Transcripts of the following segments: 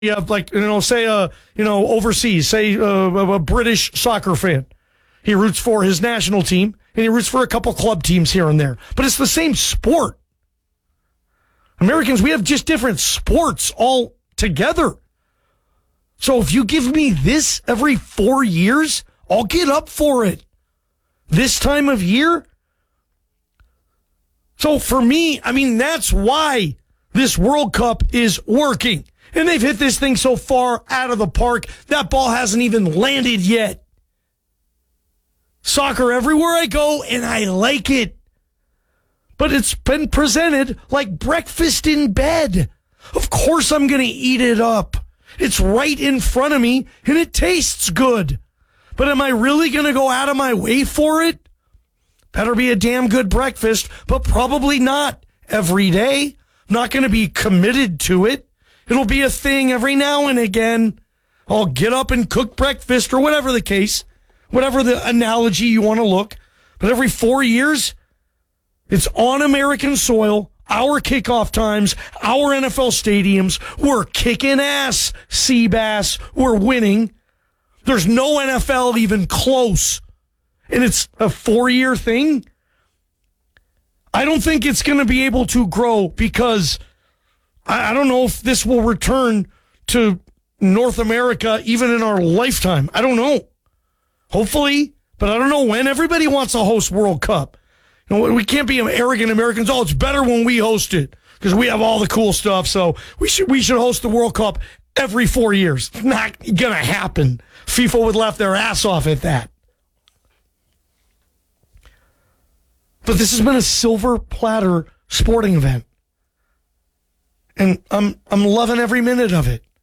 say overseas, say a British soccer fan. He roots for his national team, and he roots for a couple club teams here and there. But it's the same sport. Americans, we have just different sports all together. So if you give me this every 4 years, I'll get up for it. This time of year. So for me, that's why this World Cup is working. And they've hit this thing so far out of the park, that ball hasn't even landed yet. Soccer everywhere I go, and I like it. But it's been presented like breakfast in bed. Of course I'm going to eat it up. It's right in front of me, and it tastes good. But am I really going to go out of my way for it? Better be a damn good breakfast, but probably not every day. I'm not going to be committed to it. It'll be a thing every now and again. I'll get up and cook breakfast or whatever the case, whatever the analogy you want to look. But every 4 years, it's on American soil, our kickoff times, our NFL stadiums. We're kicking ass, Seabass. We're winning. There's no NFL even close. And it's a 4-year thing. I don't think it's going to be able to grow because I don't know if this will return to North America even in our lifetime. I don't know. Hopefully, but I don't know when. Everybody wants to host World Cup. We can't be arrogant Americans. Oh, it's better when we host it because we have all the cool stuff. So we should host the World Cup every 4 years. It's not going to happen. FIFA would laugh their ass off at that. But this has been a silver platter sporting event. And I'm loving every minute of it.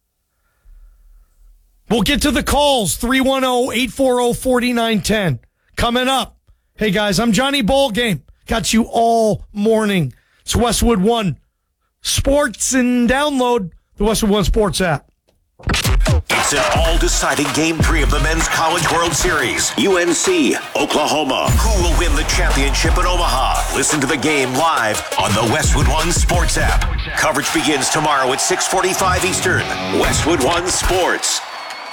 We'll get to the calls. 310-840-4910. Coming up. Hey, guys, I'm Johnny Ballgame. Got you all morning. It's Westwood One Sports, and download the Westwood One Sports app. It's an all-deciding Game 3 of the Men's College World Series. UNC, Oklahoma. Who will win the championship in Omaha? Listen to the game live on the Westwood One Sports app. Coverage begins tomorrow at 6:45 Eastern. Westwood One Sports.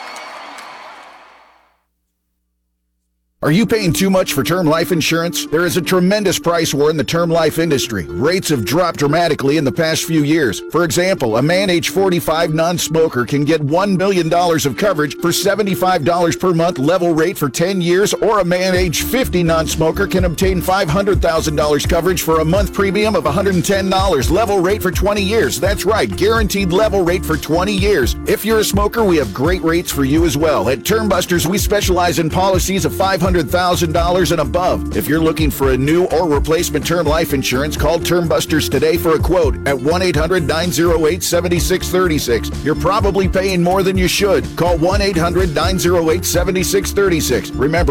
Are you paying too much for term life insurance? There is a tremendous price war in the term life industry. Rates have dropped dramatically in the past few years. For example, a man age 45 non-smoker can get $1 million of coverage for $75 per month level rate for 10 years, or a man age 50 non-smoker can obtain $500,000 coverage for a month premium of $110 level rate for 20 years. That's right, guaranteed level rate for 20 years. If you're a smoker, we have great rates for you as well. At Term Busters, we specialize in policies of $500,000 and above. If you're looking for a new or replacement term life insurance, call Term Busters today for a quote at 1-800-908-7636. You're probably paying more than you should. Call 1-800-908-7636. Remember,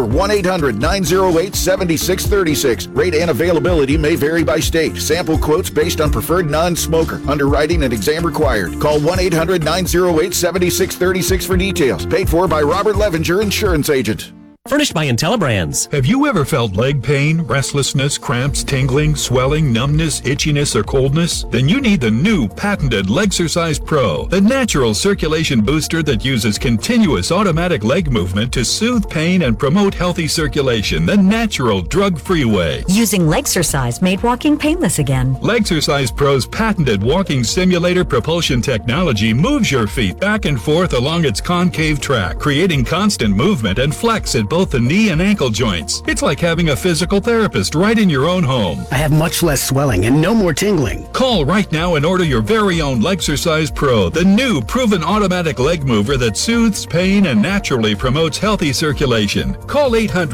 1-800-908-7636. Rate and availability may vary by state. Sample quotes based on preferred non-smoker. Underwriting and exam required. Call 1-800-908-7636 for details. Paid for by Robert Levenger, insurance agent. Furnished by IntelliBrands. Have you ever felt leg pain, restlessness, cramps, tingling, swelling, numbness, itchiness, or coldness? Then you need the new patented Legsercise Pro, the natural circulation booster that uses continuous automatic leg movement to soothe pain and promote healthy circulation the natural, drug-free way. Using Legsercise made walking painless again. Legsercise Pro's patented walking simulator propulsion technology moves your feet back and forth along its concave track, creating constant movement and flex at both the knee and ankle joints. It's like having a physical therapist right in your own home. I have much less swelling and no more tingling. Call right now and order your very own Legsercise Pro, the new proven automatic leg mover that soothes pain and naturally promotes healthy circulation. Call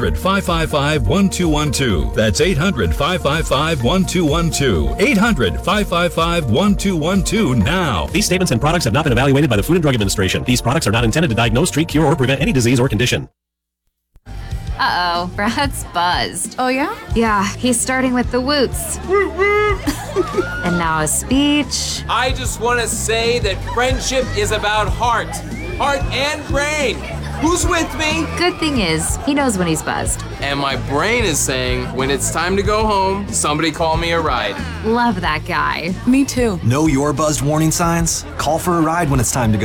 800-555-1212. That's 800-555-1212. 800-555-1212 now. These statements and products have not been evaluated by the Food and Drug Administration. These products are not intended to diagnose, treat, cure, or prevent any disease or condition. Uh-oh, Brad's buzzed. Oh, yeah? Yeah, he's starting with the woots. And now a speech. I just want to say that friendship is about heart and brain. Who's with me? Good thing is, he knows when he's buzzed. And my brain is saying, when it's time to go home, somebody call me a ride. Love that guy. Me too. Know your buzzed warning signs? Call for a ride when it's time to go.